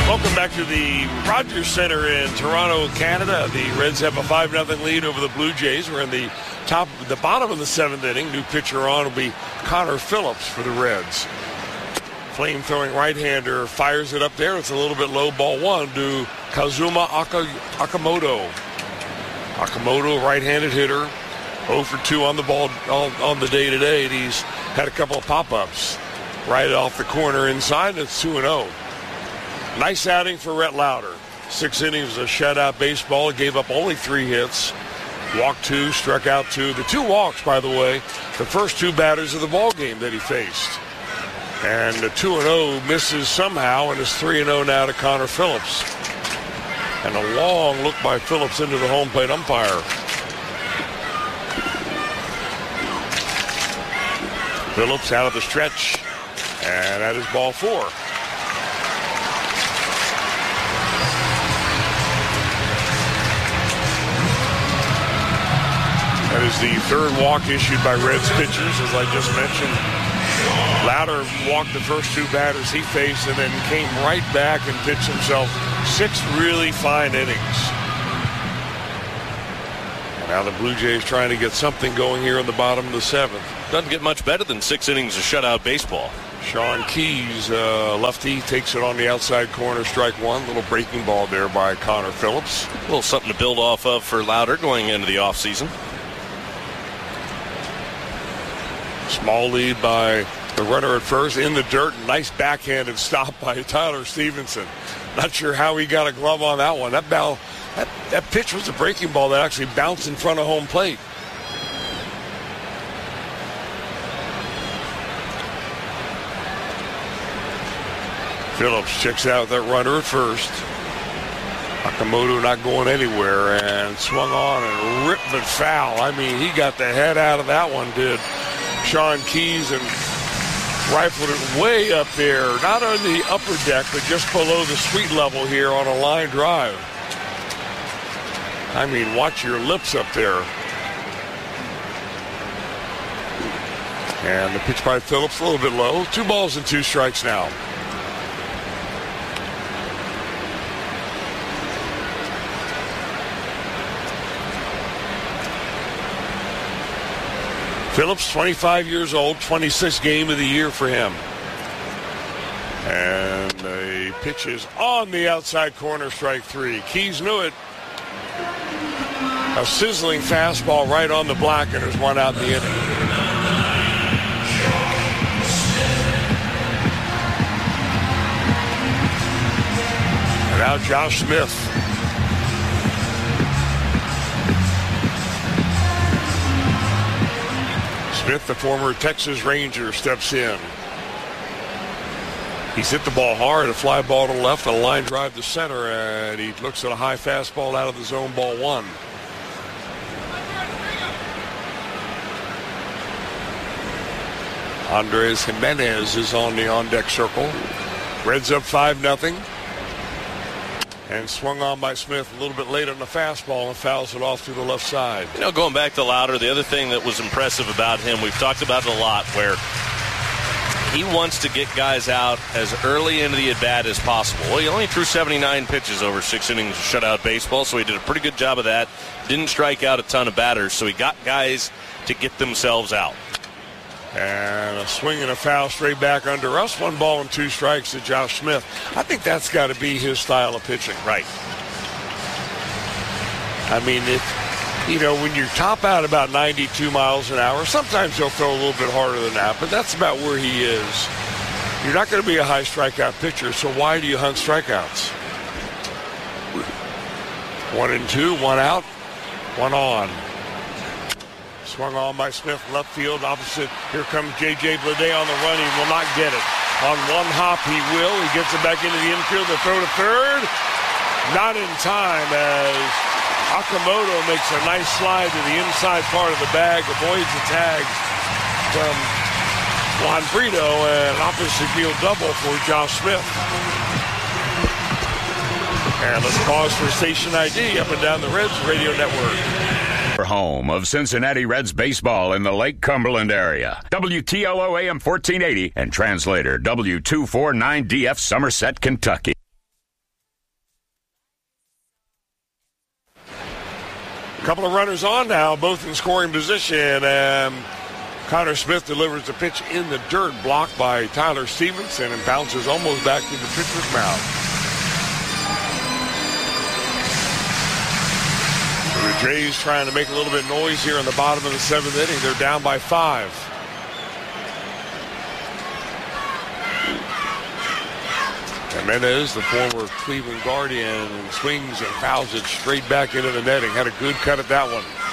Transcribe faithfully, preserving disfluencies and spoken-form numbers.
Welcome back to the Rogers Center in Toronto, Canada. The Reds have a five nothing lead over the Blue Jays. We're in the top, the bottom of the seventh inning. New pitcher on will be Connor Phillips for the Reds. Flame-throwing right-hander fires it up there. It's a little bit low, ball one to Kazuma Aka, Akamoto. Akamoto, right-handed hitter, oh for two on the ball on, on the day today. And he's had a couple of pop-ups right off the corner inside, and it's two and oh. Nice outing for Rhett Lauder. Six innings of shutout baseball. He gave up only three hits. Walked two, struck out two. The two walks, by the way, the first two batters of the ball game that he faced. And the two and oh misses somehow, and it's three and oh now to Connor Phillips. And a long look by Phillips into the home plate umpire. Phillips out of the stretch, and that is ball four. That is the third walk issued by Reds pitchers, as I just mentioned. Lauder walked the first two batters he faced and then came right back and pitched himself six really fine innings. And now the Blue Jays trying to get something going here in the bottom of the seventh. Doesn't get much better than six innings of shutout baseball. Sean Keys, uh, lefty, takes it on the outside corner, strike one. Little breaking ball there by Connor Phillips. A little something to build off of for Lauder going into the offseason. Small lead by the runner at first in the dirt. Nice backhanded stop by Tyler Stevenson. Not sure how he got a glove on that one. That ball, that, that pitch was a breaking ball that actually bounced in front of home plate. Phillips checks out that runner at first. Akamoto not going anywhere and swung on and ripped it foul. I mean, he got the head out of that one, did Sean Keys, and rifled it way up there, not on the upper deck, but just below the suite level here on a line drive. I mean, watch your lips up there. And the pitch by Phillips a little bit low. Two balls and two strikes now. Phillips, twenty-five years old, twenty-sixth game of the year for him. And the pitch is on the outside corner, strike three. Keys knew it. A sizzling fastball right on the black, and there's one out in the inning. And now Josh Smith. Smith, the former Texas Ranger, steps in. He's hit the ball hard, a fly ball to the left, a line drive to center, and he looks at a high fastball out of the zone, ball one. Andres Jimenez is on the on-deck circle. Reds up five nothing. And swung on by Smith a little bit late on the fastball and fouls it off to the left side. You know, going back to Lauder, the other thing that was impressive about him, we've talked about it a lot, where he wants to get guys out as early into the at-bat as possible. Well, he only threw seventy-nine pitches over six innings of shutout baseball, so he did a pretty good job of that. Didn't strike out a ton of batters, so he got guys to get themselves out. And a swing and a foul straight back under us. One ball and two strikes to Josh Smith. I think that's got to be his style of pitching. Right. I mean, if, you know, when you top out about ninety-two miles an hour, sometimes he'll throw a little bit harder than that, but that's about where he is. You're not going to be a high strikeout pitcher, so why do you hunt strikeouts? One and two, one out, one on. Swung on by Smith, left field, opposite. Here comes J J Bleday on the run. He will not get it. On one hop, he will. He gets it back into the infield to throw to third. Not in time as Akamoto makes a nice slide to the inside part of the bag, avoids the tag from Juan Brito, and an opposite field double for Josh Smith. And let's pause for station I D up and down the Reds Radio Network. Home of Cincinnati Reds baseball in the Lake Cumberland area. W T L O A M fourteen eighty and translator W two forty-nine D F Somerset, Kentucky. couple of runners on now, both in scoring position. Um, Connor Smith delivers the pitch in the dirt, blocked by Tyler Stevenson, and bounces almost back to the pitcher's mouth. So the Jays trying to make a little bit of noise here in the bottom of the seventh inning. They're down by five. Jimenez, the former Cleveland Guardian, swings and fouls it straight back into the netting. Had a good cut at that one.